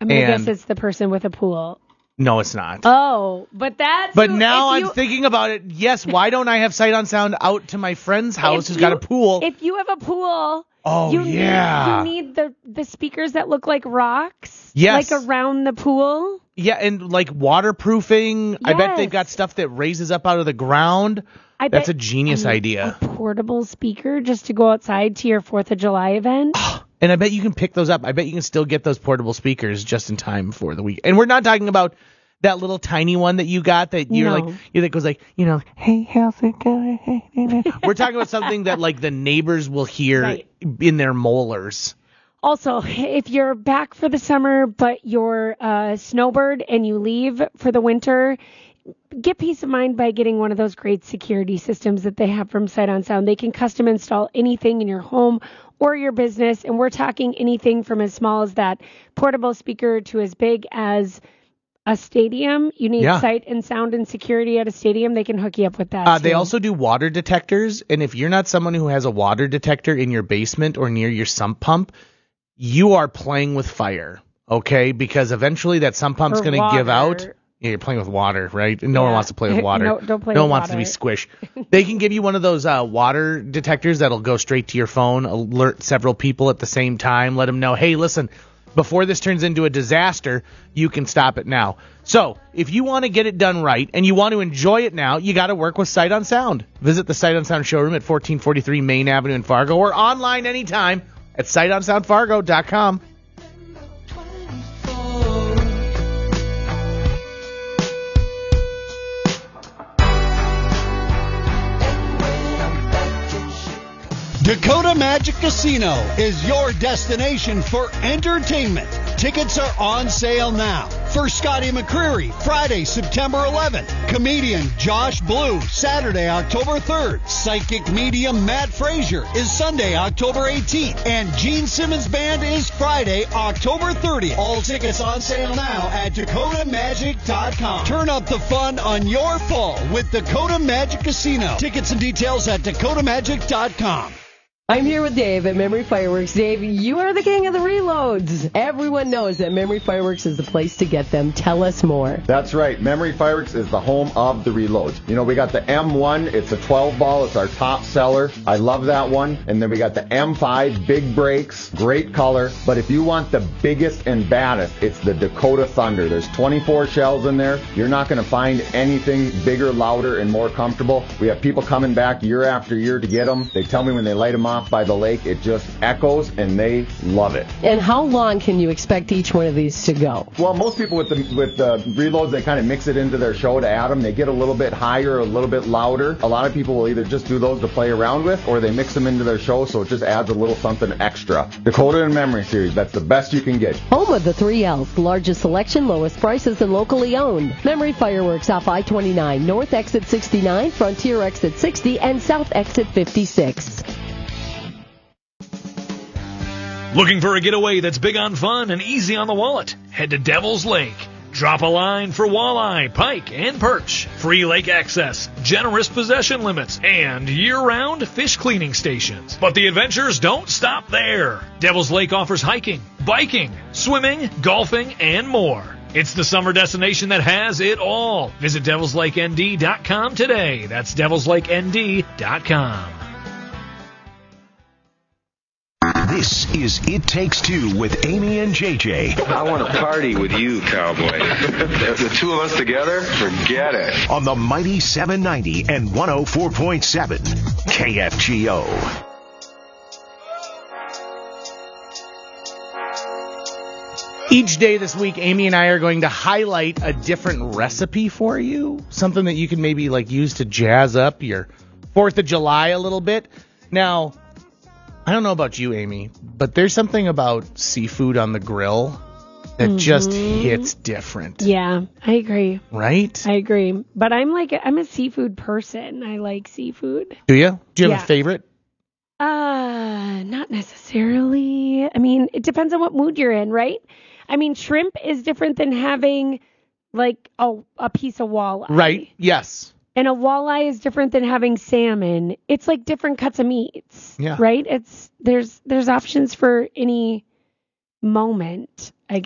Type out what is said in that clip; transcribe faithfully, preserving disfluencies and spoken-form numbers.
I'm going to And- guess it's the person with a pool. No, it's not. Oh, but that's... But who- now if I'm you- thinking about it. Yes, why don't I have Sight on Sound out to my friend's house if who's you- got a pool? If you have a pool... Oh, you yeah. Need, you need the, the speakers that look like rocks. Yes. Like around the pool. Yeah, and like waterproofing. I bet they've Yes. got stuff that raises up out of the ground. I That's bet- a genius I mean, idea. A portable speaker just to go outside to your fourth of July event. And I bet you can pick those up. I bet you can still get those portable speakers just in time for the week. And we're not talking about that little tiny one that you got that you're No. like, you that goes like, you know, hey, how's it going? Hey, hey, hey. We're talking about something that like the neighbors will hear Right. in their molars. Also, if you're back for the summer, but you're a snowbird and you leave for the winter, get peace of mind by getting one of those great security systems that they have from Sight on Sound. They can custom install anything in your home or your business, and we're talking anything from as small as that portable speaker to as big as a stadium. You need Yeah. sight and sound and security at a stadium. They can hook you up with that. Uh, too. they also do water detectors, and if you're not someone who has a water detector in your basement or near your sump pump, you are playing with fire, okay? Because eventually that sump pump's Or going to give out. water. Yeah, you're playing with water, right? No one Yeah. wants to play with water. No, don't play no with one wants to water. be squished. They can give you one of those uh, water detectors that'll go straight to your phone, alert several people at the same time, let them know, hey, listen, before this turns into a disaster, you can stop it now. So, if you want to get it done right and you want to enjoy it now, you got to work with Sight on Sound. Visit the Sight on Sound showroom at fourteen forty-three Main Avenue in Fargo or online anytime at sight on sound fargo dot com. Dakota Magic Casino is your destination for entertainment. Tickets are on sale now. For Scotty McCreery, Friday, September eleventh. Comedian Josh Blue, Saturday, October third. Psychic medium Matt Frazier is Sunday, October eighteenth. And Gene Simmons Band is Friday, October thirtieth. All tickets on sale now at dakota magic dot com. Turn up the fun on your fall with Dakota Magic Casino. Tickets and details at dakota magic dot com. I'm here with Dave at Memory Fireworks. Dave, you are the king of the reloads. Everyone knows that Memory Fireworks is the place to get them. Tell us more. That's right. Memory Fireworks is the home of the reloads. You know, we got the M one. It's a twelve ball. It's our top seller. I love that one. And then we got the M five, big breaks, great color. But if you want the biggest and baddest, it's the Dakota Thunder. There's twenty-four shells in there. You're not going to find anything bigger, louder, and more comfortable. We have people coming back year after year to get them. They tell me when they light them off by the lake, it just echoes, and they love it. And how long can you expect each one of these to go? Well, most people with the with the reloads, they kind of mix it into their show to add them. They get a little bit higher, a little bit louder. A lot of people will either just do those to play around with, or they mix them into their show, so it just adds a little something extra. Dakota and Memory Series, that's the best you can get. Home of the three L's, the largest selection, lowest prices, and locally owned. Memory Fireworks off I twenty-nine, North Exit sixty-nine, Frontier Exit sixty, and South Exit fifty-six. Looking for a getaway that's big on fun and easy on the wallet? Head to Devil's Lake. Drop a line for walleye, pike, and perch. Free lake access, generous possession limits, and year-round fish cleaning stations. But the adventures don't stop there. Devil's Lake offers hiking, biking, swimming, golfing, and more. It's the summer destination that has it all. Visit devils lake n d dot com today. That's devils lake n d dot com. This is It Takes Two with Amy and J J. I want to party with you, cowboy. The two of us together, forget it. On the mighty seven ninety and one oh four point seven K F G O. Each day this week, Amy and I are going to highlight a different recipe for you. Something that you can maybe like use to jazz up your fourth of July a little bit. Now, I don't know about you, Amy, but there's something about seafood on the grill that Mm-hmm. just hits different. Yeah, I agree. Right? I agree. But I'm like, I'm a seafood person. I like seafood. Do you? Do you have Yeah. a favorite? Uh, not necessarily. I mean, it depends on what mood you're in, right? I mean, shrimp is different than having like a, a piece of walleye. Right. Yes. And a walleye is different than having salmon. It's like different cuts of meats. Yeah. Right? It's there's there's options for any moment.